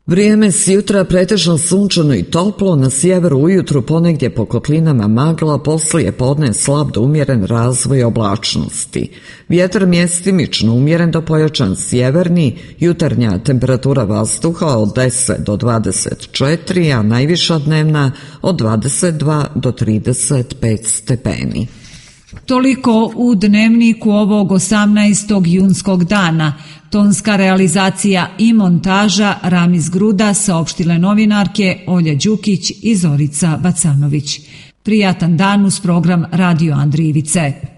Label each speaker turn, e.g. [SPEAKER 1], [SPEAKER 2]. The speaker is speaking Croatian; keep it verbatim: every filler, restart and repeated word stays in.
[SPEAKER 1] Vrijeme s jutra pretežno sunčano i toplo, na sjeveru ujutru ponegdje po kotlinama magla, poslije podne slab do umjeren razvoj oblačnosti. Vjetar mjestimično umjeren do pojačan sjeverni, jutarnja temperatura vazduha od deset do dvadeset četiri, a najviša dnevna od dvadeset dva do trideset pet stepeni.
[SPEAKER 2] Toliko u dnevniku ovog osamnaestog junskog dana. Tonska realizacija i montaža Ramiz Gruda, saopštile novinarke Olja Đukić i Zorica Bacanović. Prijatan dan uz program Radio Andrijivice.